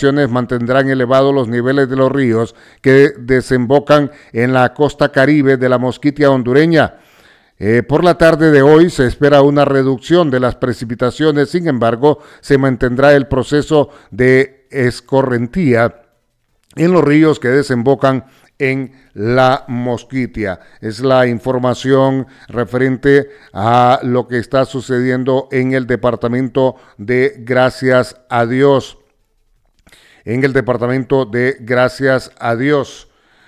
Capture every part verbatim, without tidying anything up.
precipitaciones mantendrán elevados los niveles de los ríos que desembocan en la costa caribe de la Mosquitia hondureña. Eh, por la tarde de hoy se espera una reducción de las precipitaciones, sin embargo, se mantendrá el proceso de escorrentía en los ríos que desembocan en la Mosquitia. Es la información referente a lo que está sucediendo en el departamento de Gracias a Dios. En el departamento de Gracias a Dios.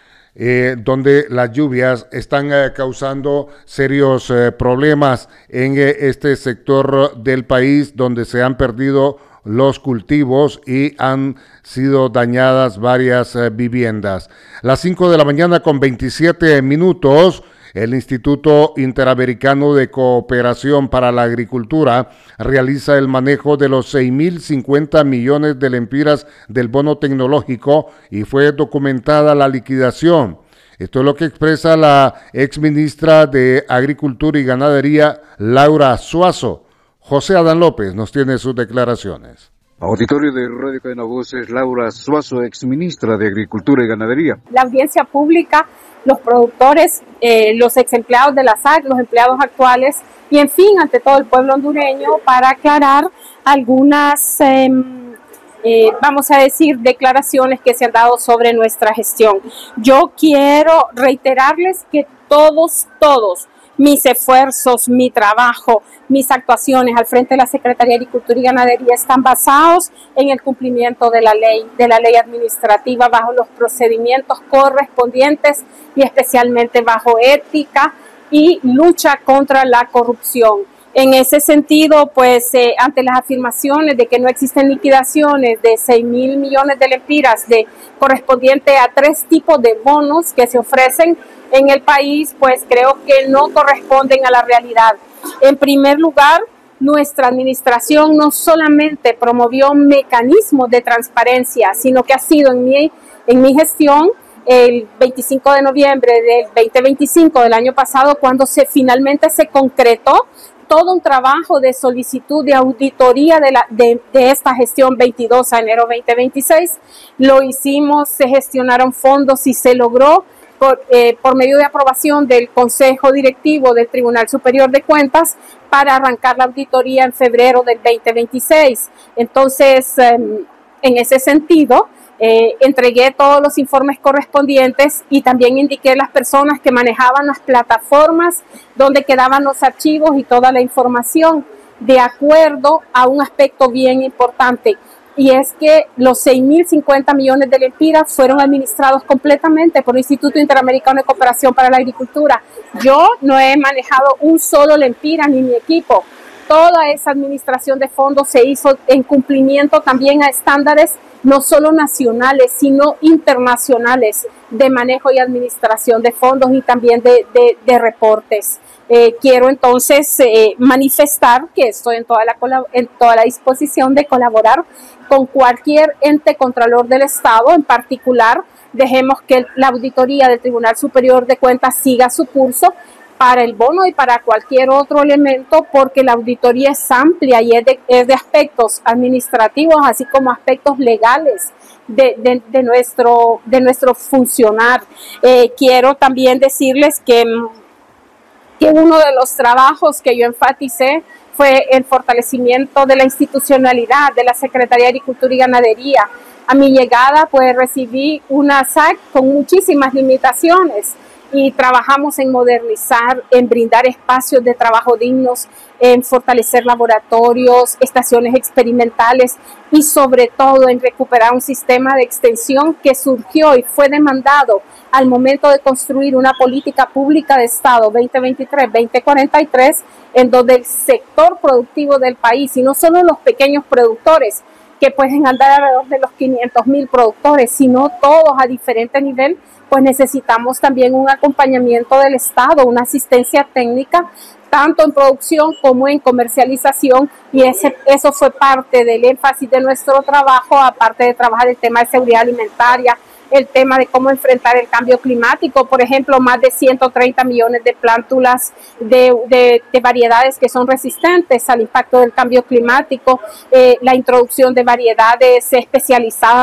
Eh, donde las lluvias están eh, causando serios eh, problemas en eh, este sector del país, donde se han perdido los cultivos y han sido dañadas varias eh, viviendas. Las cinco de la mañana con veintisiete minutos, el Instituto Interamericano de Cooperación para la Agricultura realiza el manejo de los seis mil cincuenta millones de lempiras del bono tecnológico y fue documentada la liquidación. Esto es lo que expresa la exministra de Agricultura y Ganadería, Laura Suazo. José Adán López nos tiene sus declaraciones. Auditorio de Radio Cadena Voces, Laura Suazo, exministra de Agricultura y Ganadería. La audiencia pública, los productores, eh, los ex empleados de la S A C, los empleados actuales y en fin, ante todo el pueblo hondureño para aclarar algunas, eh, eh, vamos a decir, declaraciones que se han dado sobre nuestra gestión. Yo quiero reiterarles que todos, todos, mis esfuerzos, mi trabajo, mis actuaciones al frente de la Secretaría de Agricultura y Ganadería están basados en el cumplimiento de la ley, de la ley administrativa, bajo los procedimientos correspondientes y especialmente bajo ética y lucha contra la corrupción. En ese sentido, pues eh, ante las afirmaciones de que no existen liquidaciones de seis mil millones de lempiras de, correspondiente a tres tipos de bonos que se ofrecen en el país, pues creo que no corresponden a la realidad. En primer lugar, nuestra administración no solamente promovió mecanismos de transparencia, sino que ha sido en mi, en mi gestión el veinticinco de noviembre del veinte veinticinco del año pasado, cuando se finalmente se concretó todo un trabajo de solicitud de auditoría de, la, de, de esta gestión veintidós a enero veinte veintiséis. Lo hicimos, se gestionaron fondos y se logró Por, eh, por medio de aprobación del Consejo Directivo del Tribunal Superior de Cuentas para arrancar la auditoría en febrero del veinte veintiséis. Entonces, eh, en ese sentido, eh, entregué todos los informes correspondientes y también indiqué las personas que manejaban las plataformas donde quedaban los archivos y toda la información, de acuerdo a un aspecto bien importante. Y es que los seis mil cincuenta millones de lempiras fueron administrados completamente por el Instituto Interamericano de Cooperación para la Agricultura. Yo no he manejado un solo lempira ni mi equipo. Toda esa administración de fondos se hizo en cumplimiento también a estándares no solo nacionales, sino internacionales de manejo y administración de fondos y también de, de, de reportes. Eh, quiero entonces eh, manifestar que estoy en toda, la, en toda la disposición de colaborar con cualquier ente contralor del Estado. En particular, dejemos que la auditoría del Tribunal Superior de Cuentas siga su curso para el bono y para cualquier otro elemento, porque la auditoría es amplia y es de, es de aspectos administrativos, así como aspectos legales de, de, de, nuestro, de nuestro funcionar. Eh, quiero también decirles que, que uno de los trabajos que yo enfaticé fue el fortalecimiento de la institucionalidad de la Secretaría de Agricultura y Ganadería. A mi llegada, pues recibí una S A C con muchísimas limitaciones y trabajamos en modernizar, en brindar espacios de trabajo dignos, en fortalecer laboratorios, estaciones experimentales y sobre todo en recuperar un sistema de extensión que surgió y fue demandado al momento de construir una política pública de Estado veinte veintitrés veinte cuarenta y tres, en donde el sector productivo del país, y no solo los pequeños productores, que pueden andar alrededor de los quinientos mil productores, sino todos a diferente nivel, pues necesitamos también un acompañamiento del Estado, una asistencia técnica, tanto en producción como en comercialización, y ese, eso fue parte del énfasis de nuestro trabajo, aparte de trabajar el tema de seguridad alimentaria, el tema de cómo enfrentar el cambio climático, por ejemplo, más de ciento treinta millones de plántulas de, de, de variedades que son resistentes al impacto del cambio climático, eh, la introducción de variedades especializadas